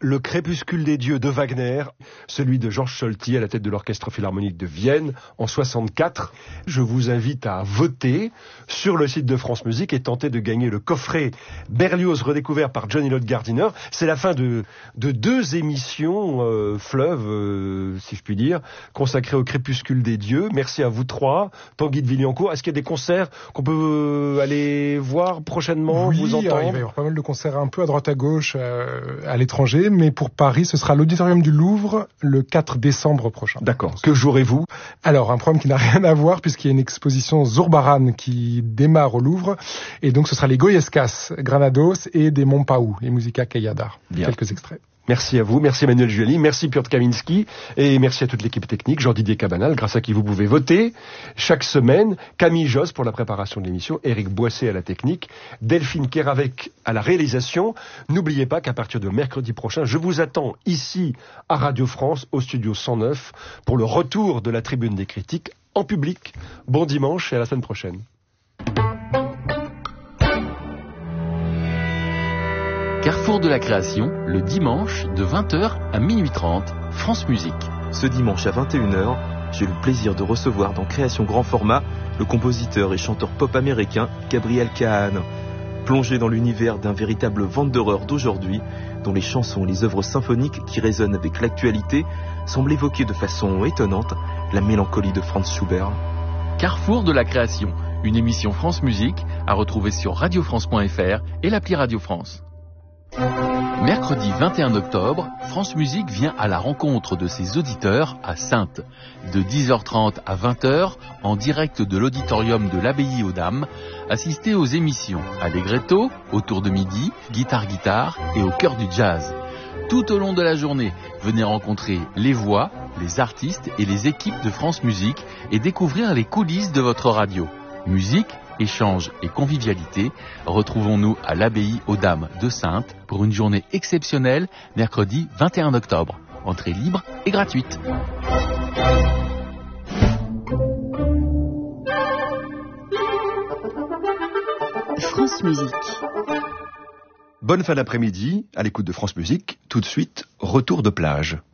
Le Crépuscule des dieux de Wagner, celui de Georges Solti à la tête de l'Orchestre Philharmonique de Vienne en 64. Je vous invite à voter sur le site de France Musique et tenter de gagner le coffret Berlioz redécouvert par John Elliott Gardiner. C'est la fin de 2 émissions fleuve, si je puis dire, consacrées au Crépuscule des dieux. Merci à vous 3. Tanguy de Villancourt, est-ce qu'il y a des concerts qu'on peut aller voir prochainement, oui, vous entendre? Il va y avoir pas mal de concerts un peu à droite à gauche à l'étranger, mais pour Paris, ce sera l'Auditorium du Louvre le 4 décembre prochain. D'accord. Que jouerez-vous? Alors, un programme qui n'a rien à voir puisqu'il y a une exposition Zurbaran qui démarre au Louvre, et donc ce sera les Goyescas, Granados et des Montpaou, les Musica Callada. Quelques extraits. Merci à vous, merci Emmanuel Jueli, merci Piotr Kaminski et merci à toute l'équipe technique, Jean-Didier Cabanal, grâce à qui vous pouvez voter chaque semaine, Camille Josse pour la préparation de l'émission, Éric Boisset à la technique, Delphine Keravec à la réalisation. N'oubliez pas qu'à partir de mercredi prochain, je vous attends ici à Radio France, au studio 109, pour le retour de la Tribune des critiques en public. Bon dimanche et à la semaine prochaine. Carrefour de la création, le dimanche de 20h à minuit 30, France Musique. Ce dimanche à 21h, j'ai le plaisir de recevoir dans Création Grand Format le compositeur et chanteur pop américain Gabriel Kahane. Plongé dans l'univers d'un véritable vendeur d'aujourd'hui, dont les chansons et les œuvres symphoniques qui résonnent avec l'actualité semblent évoquer de façon étonnante la mélancolie de Franz Schubert. Carrefour de la création, une émission France Musique à retrouver sur radiofrance.fr et l'appli Radio France. Mercredi 21 octobre, France Musique vient à la rencontre de ses auditeurs à Saintes. De 10h30 à 20h, en direct de l'auditorium de l'Abbaye aux Dames, assistez aux émissions Allegretto, autour de midi, Guitare et au cœur du jazz. Tout au long de la journée, venez rencontrer les voix, les artistes et les équipes de France Musique et découvrir les coulisses de votre radio. Musique, échange et convivialité, retrouvons-nous à l'Abbaye aux Dames de Saintes pour une journée exceptionnelle, mercredi 21 octobre. Entrée libre et gratuite. France Musique. Bonne fin d'après-midi, à l'écoute de France Musique. Tout de suite, retour de plage.